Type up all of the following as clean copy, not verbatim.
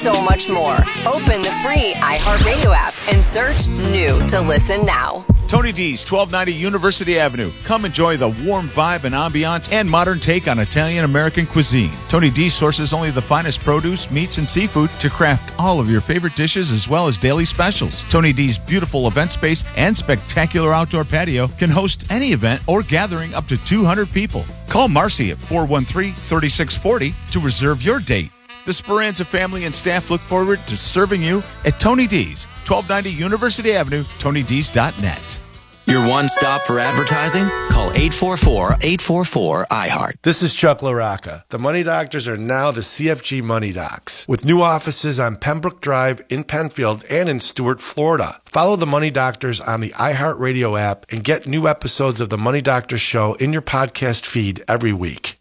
So much more. Open the free iHeartRadio app and search new to listen now. Tony D's, 1290 University Avenue. Come enjoy the warm vibe and ambiance and modern take on Italian-American cuisine. Tony D sources only the finest produce, meats, and seafood to craft all of your favorite dishes as well as daily specials. Tony D's beautiful event space and spectacular outdoor patio can host any event or gathering up to 200 people. Call Marcy at 413-3640 to reserve your date. The Speranza family and staff look forward to serving you at Tony D's, 1290 University Avenue, TonyD's.net. Your one stop for advertising? Call 844-844-iHeart. This is Chuck LaRocca. The Money Doctors are now the CFG Money Docs, with new offices on Pembroke Drive in Penfield and in Stuart, Florida. Follow the Money Doctors on the iHeartRadio app and get new episodes of the Money Doctors show in your podcast feed every week.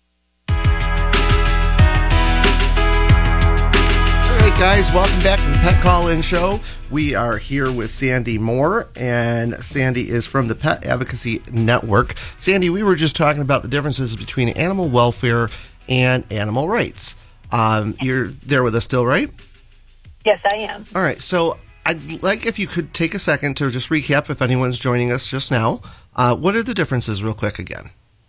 Guys, welcome back to the Pet Call-In Show. We are here with Sandy Moore, and Sandy is from the Pet Advocacy Network. Sandy, we were just talking about the differences between animal welfare and animal rights. You're there with us still, right? Yes, I am. All right, so I'd like if you could take a second to just recap, if anyone's joining us just now, what are the differences real quick again?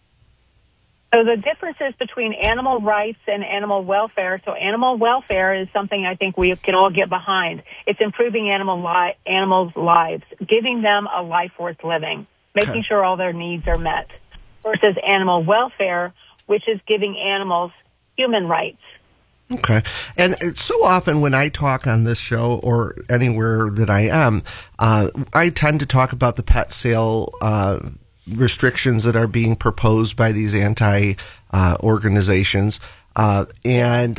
So the differences between animal rights and animal welfare. So animal welfare is something I think we can all get behind. It's improving animals' lives, giving them a life worth living, making sure all their needs are met. Versus animal welfare, which is giving animals human rights. Okay. And so often when I talk on this show or anywhere that I am, I tend to talk about the pet sale restrictions that are being proposed by these organizations, and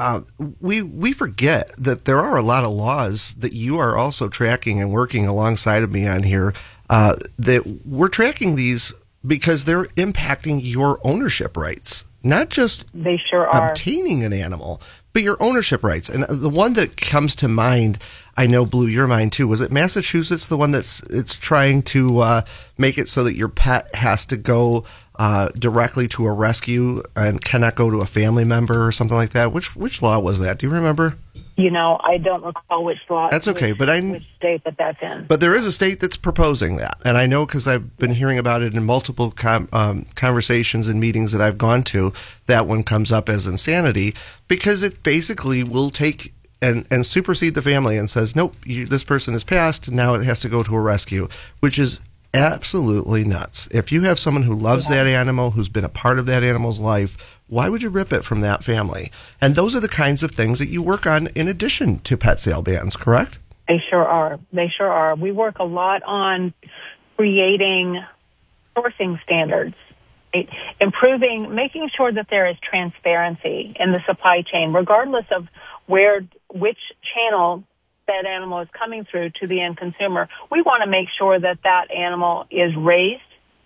we forget that there are a lot of laws that you are also tracking and working alongside of me on here. That we're tracking these because they're impacting your ownership rights, not just they sure are obtaining an animal, but your ownership rights. And the one that comes to mind, I know blew your mind too. Was it Massachusetts, the one it's trying to make it so that your pet has to go directly to a rescue and cannot go to a family member or something like that? Which law was that? Do you remember? You know, I don't recall which law. That's okay, which state that's in. But there is a state that's proposing that, and I know because I've been hearing about it in multiple conversations and meetings that I've gone to. That one comes up as insanity because it basically will take and supersede the family and says, nope, this person is passed, now it has to go to a rescue, which is absolutely nuts. If you have someone who loves that animal, who's been a part of that animal's life, why would you rip it from that family? And those are the kinds of things that you work on in addition to pet sale bans, correct? They sure are. They sure are. We work a lot on creating sourcing standards, right? Improving, making sure that there is transparency in the supply chain, regardless of which channel that animal is coming through to the end consumer. We want to make sure that that animal is raised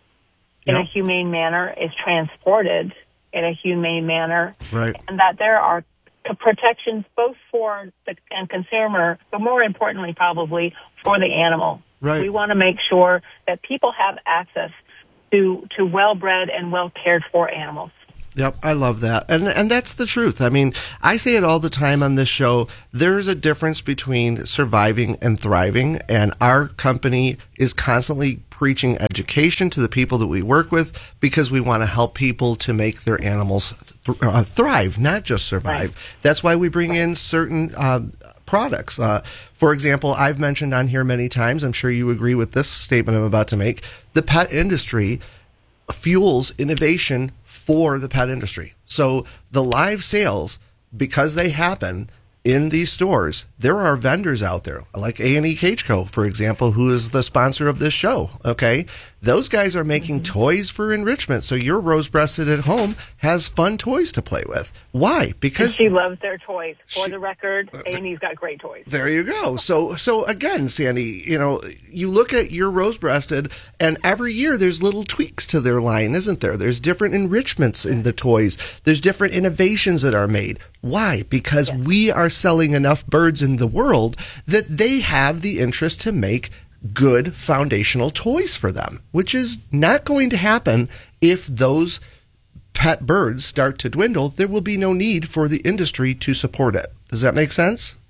in a humane manner, is transported in a humane manner, right, and that there are protections both for the end consumer, but more importantly, probably for the animal. Right. We want to make sure that people have access to well-bred and well-cared-for animals. Yep, I love that. And that's the truth. I mean, I say it all the time on this show. There's a difference between surviving and thriving, and our company is constantly preaching education to the people that we work with because we want to help people to make their animals thrive, not just survive. Right. That's why we bring in certain products. For example, I've mentioned on here many times, I'm sure you agree with this statement I'm about to make, the pet industry fuels innovation for the pet industry. So the live sales, because they happen in these stores, there are vendors out there like A&E Cage Co., for example, who is the sponsor of this show. Okay, those guys are making toys for enrichment, so your rose-breasted at home has fun toys to play with. Why? Because and she loves their toys. For the record, A&E's got great toys. There you go. So again, Sandy, you look at your rose-breasted, and every year there's little tweaks to their line, isn't there? There's different enrichments in the toys. There's different innovations that are made. Why? Because we are selling enough birds in the world that they have the interest to make good foundational toys for them, which is not going to happen if those pet birds start to dwindle. There will be no need for the industry to support it. Does that make sense?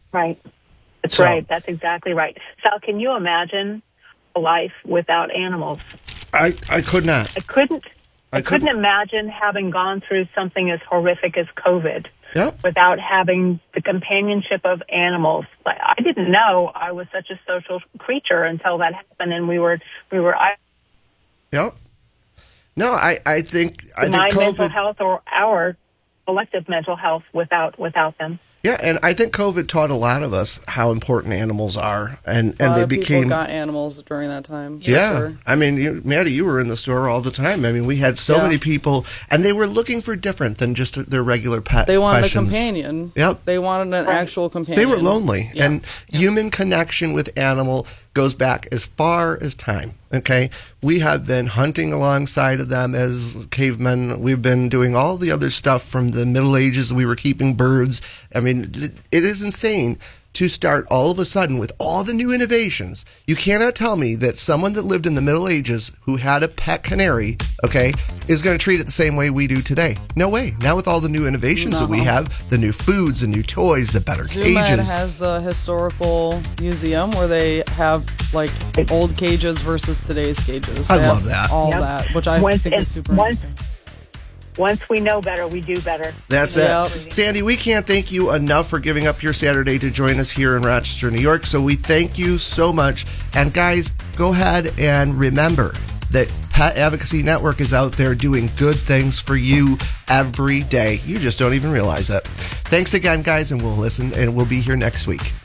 Right. That's right. That's exactly right. Sal, can you imagine a life without animals? I could not. I couldn't imagine having gone through something as horrific as COVID Yep. without having the companionship of animals. Like, I didn't know I was such a social creature until that happened, and we were. Yep. No, I think my COVID, mental health or our collective mental health without them. Yeah, and I think COVID taught a lot of us how important animals are, and they became. People got animals during that time. Yeah, sure. I mean, Maddie, you were in the store all the time. I mean, we had so many people, and they were looking for different than just their regular pet. They wanted questions. a companion. Yep, they wanted an actual companion. They were lonely, and human connection with animal goes back as far as time. Okay, we have been hunting alongside of them as cavemen. We've been doing all the other stuff from the Middle Ages. We were keeping birds. I mean, it is insane to start all of a sudden with all the new innovations. You cannot tell me that someone that lived in the Middle Ages who had a pet canary, okay, is going to treat it the same way we do today. No way. Now with all the new innovations that we have, the new foods, the new toys, the better Zoo-Med cages. has the historical museum where they have like old cages versus today's cages. I They love have that. all that, which I think is super interesting. Once we know better, we do better. That's it. Sandy, we can't thank you enough for giving up your Saturday to join us here in Rochester, New York. So we thank you so much. And guys, go ahead and remember that Pet Advocacy Network is out there doing good things for you every day. You just don't even realize it. Thanks again, guys, and we'll be here next week.